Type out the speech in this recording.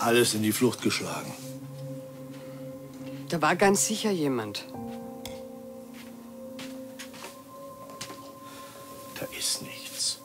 alles in die Flucht geschlagen. Da war ganz sicher jemand. Da ist nichts.